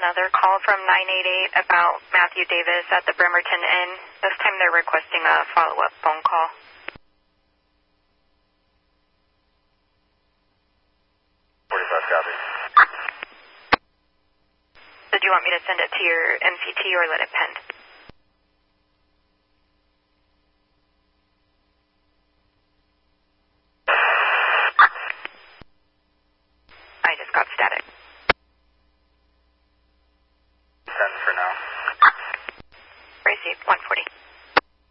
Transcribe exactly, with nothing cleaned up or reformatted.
another call from nine eight eight about Matthew Davis at the Bremerton Inn. This time they're requesting a follow-up phone call. forty-five copy. Did you want me to send it to your M C T or let it pen?